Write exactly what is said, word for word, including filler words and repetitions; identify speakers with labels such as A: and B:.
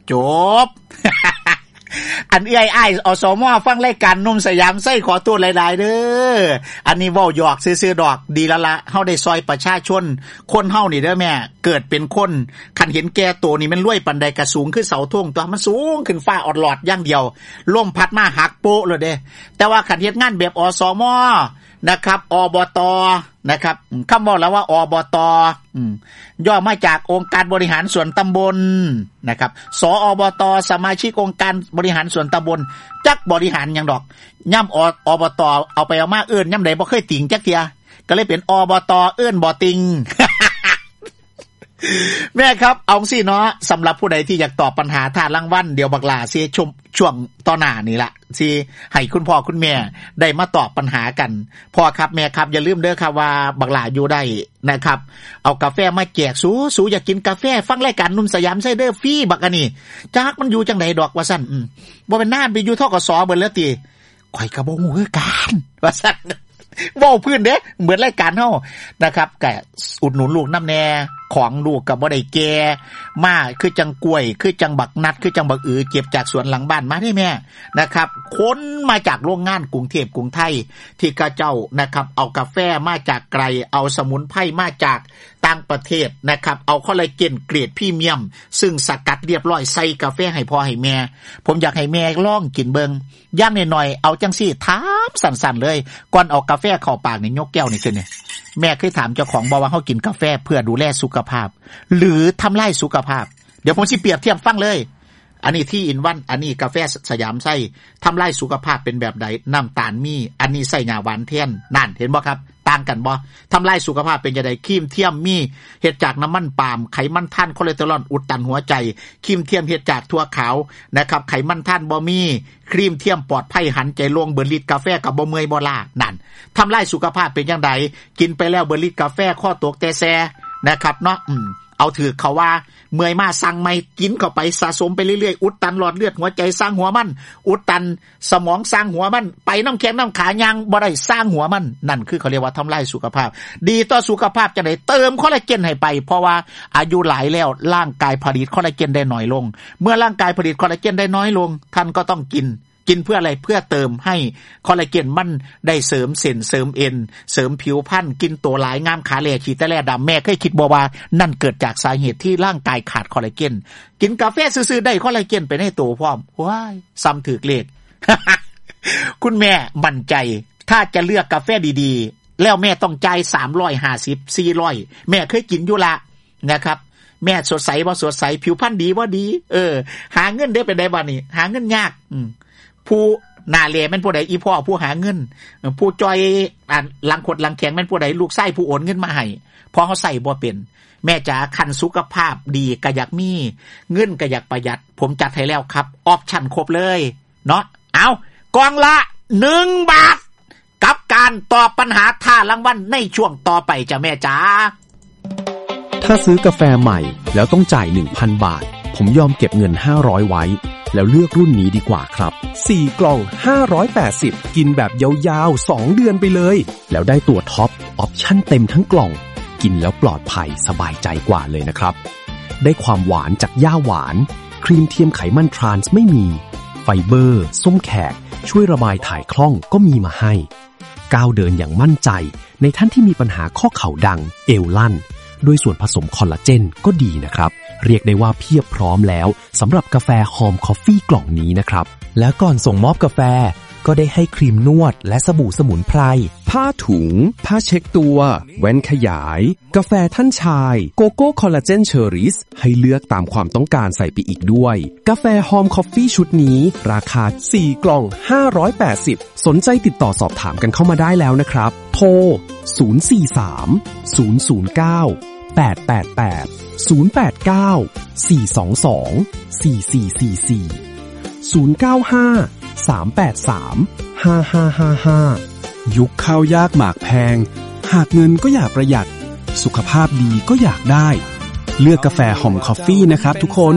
A: จบ อันเอื้อยอ้ายอสม.ฟังรายการหนุ่มสยามไส้ขอโทษหลายๆเด้ออันนี้เว้าหยอกซื่อๆดอกดีละละเฮาได้ซอยประชาชนคนเฮานี่เด้อแม่เกิดเป็นคนคันเห็นแก่ตัวนี่มันรวยปานใดก็สูงคือเสาธงตัวมันสูงขึ้นฟ้าออดหลอดอย่างเดียวลมพัดมาหักโป๊ะเลยเด้แต่ว่าคันเฮ็ดงานแบบอสม.นะครับอบต.นะครับคำว่าแล้วว่าอบต.อืมย่อมาจากองค์การบริหารส่วนตำบลนะครับสอบต.สมาชิกองค์การบริหารส่วนตำบลจักบริหารหยังดอกย่ำอบต.เอาไปเอามาเอิ้นย่ำใดบ่เคยติงจักเที่ยก็เลยเป็นอบต.เอิ้นบ่ติง แม่ครับเอาสิเนาะสำหรับผู้ใดที่อยากตอบปัญหาทานรางวัลเดี๋ยวบักหลาสิชมช่วงต่อหน้านี่ล่ะสิให้คุณพ่อคุณแม่ได้มาตอบปัญหากันพ่อครับแม่ครับอย่าลืมเด้อครับว่าบักหลาอยู่ได้นะครับเอากาแฟมาแจกสูสูอยากกินกาแฟฟังรายการนุ่มสยามไซเดอร์ฟรีบักอันนี้จักมันอยู่จังไดดอกว่าซั่นอืมบ่เป็นนานไปอยู่ทกสเบิดแล้วติข่อยก็บ่ฮู้คือกันว่าซั่นเว้าพื้นเด้เหมือนรายการเฮานะครับก็อุดหนุนลูกน้ำแน่ของลูกก็บ่ได้แก่มาคือจังกล้วยคือจังบักนัดคือจังบักอือเก็บจากสวนหลังบ้านมาได้แม่นะครับค้นมาจากโรงงานกรุงเทพกรุงไทยที่กระเจ้านะครับเอากาแฟมาจากไกลเอาสมุนไพรมาจากต่างประเทศนะครับเอาคอลลาเจนเกรดพรีเมียมซึ่งสกัดเรียบร้อยใส่กาแฟให้พ่อให้แม่ผมอยากให้แม่ลองกินเบิ่งอย่างน้อยๆเอาจังซี่ถามสั้นๆเลยก่อนเอากาแฟเข้าปากนี่ยกแก้วนี่ขึ้นนี่แม่เคยถามเจ้าของบ่ว่าเฮากินกาแฟเพื่อดูแลสุขภาพหรือทำลายสุขภาพเดี๋ยวผมสิเปรียบเทียบฟังเลยอันนี้ที่อินวันอันนี้กาแฟสยามไส้ทำลายสุขภาพเป็นแบบใดน้ำตาลมีอันนี้ใส่หญ้าหวานแทนนั่นเห็นบ่ครับต่างกันบ่ทำลายสุขภาพเป็นจังได๋ครีมเทียมมีเฮ็ดจากน้ำมันปาล์มไขมันท่านคอเลสเตอรอลอุดตันหัวใจครีมเทียมเฮ็ดจากถั่วขาวนะครับไขมันท่านบ่มีครีมเทียมปลอดภัยหันใจลงเบิดฤทธิ์กาแฟก็บ่เมื่อยบ่ล้านั่นทำลายสุขภาพเป็นจังได๋กินไปแล้วเบิดฤทธิ์กาแฟข้อตกแต่แซนะครับเนาะอืมเอาถือเขาว่าเมื่อยมาสั่งไม่กินเข้าไปสะสมไปเรื่อยๆอุดตันหลอดเลือดหัวใจสร้างหัวมันอุดตันสมองสร้างหัวมันไปน้ำแข็งน้ำขายางบ่ได้สร้างหัวมันนั่นคือเขาเรียกว่าทำลายสุขภาพดีต่อสุขภาพจังได๋เติมคอลลาเจนให้ไปเพราะว่าอายุหลายแล้วร่างกายผลิตคอลลาเจนได้น้อยลงเมื่อร่างกายผลิตคอลลาเจนได้น้อยลงท่านก็ต้องกินกินเพื่ออะไรเพื่อเติมให้คอลลาเจนมันได้เสริมเส้นเสริมเอ็นเสริมผิวพรรณกินตัวหลายงามขาแลขี้ตะแลดำแม่เคยคิดบ่ว่านั่นเกิดจากสาเหตุที่ร่างกายขาดคอลลาเจนกินกาแฟซื่อๆได้คอลลาเจนไปในตัวพร้อมว้ายซ้ำถึกเลข คุณแม่มั่นใจถ้าจะเลือกกาแฟดีๆแล้วแม่ต้องจ่ายสามร้อยห้าสิบ สี่ร้อยแม่เคยกินอยู่ละนะครับแม่สดใสบ่สดใสผิวพรรณดีบ่ดีเออหาเงินได้ไปได้บ่นี่หาเงินยากอืมผู้หน้าเหล่แม่นผู้ใดอีพ่อผู้หาเงินผู้จอยอ่าหลังขดหลังแข็งแม่นผู้ใดลูกไส้ผู้โอนเงินมาให้พอเฮาใส่บ่เป็นแม่จ๋าคันสุขภาพดีก็อยากมีเงินก็อยากประหยัดผมจัดให้แล้วครับออปชั่นครบเลยเนาะเอากล่องละหนึ่งบาทกับการตอบปัญหาท่ารางวัลในช่วงต่อไปจ้ะแม่จ๋า
B: ถ้าซื้อกาแฟใหม่แล้วต้องจ่าย หนึ่งพัน บาทผมยอมเก็บเงินห้าร้อยไว้แล้วเลือกรุ่นนี้ดีกว่าครับสี่กล่องห้าร้อยแปดสิบกินแบบยาวๆสองเดือนไปเลยแล้วได้ตัวท็อปออปชั่นเต็มทั้งกล่องกินแล้วปลอดภัยสบายใจกว่าเลยนะครับได้ความหวานจากหญ้าหวานครีมเทียมไขมันทรานส์ไม่มีไฟเบอร์ส้มแขกช่วยระบายถ่ายคล่องก็มีมาให้ก้าวเดินอย่างมั่นใจในท่านที่มีปัญหาข้อเข่าดังเอวลั่นด้วยส่วนผสมคอลลาเจนก็ดีนะครับเรียกได้ว่าเพียบพร้อมแล้วสำหรับกาแฟหอมคอฟฟี่กล่องนี้นะครับแล้วก่อนส่งมอบกาแฟก็ได้ให้ครีมนวดและสบู่สมุนไพรผ้าถุงผ้าเช็ดตัวแว่นขยายกาแฟท่านชายโกโก้คอลลาเจนเชอร์ริสให้เลือกตามความต้องการใส่ไปอีกด้วยกาแฟหอมคอฟฟี่ชุดนี้ราคาสี่กล่องห้าร้อยแปดสิบสนใจติดต่อสอบถามกันเข้ามาได้แล้วนะครับโทรศูนย์ สี่ สาม ศูนย์ ศูนย์ เก้า แปด แปด แปด ศูนย์ แปด เก้า สี่ สอง สอง สี่ สี่ สี่ สี่ ศูนย์ เก้า ห้า สาม แปด สาม ห้า ห้า ห้า ห้ายุคข้าวยากหมากแพงหากเงินก็อยากประหยัดสุขภาพดีก็อยากได้เลือกกาแฟหอมคอฟฟี่นะครับทุกคน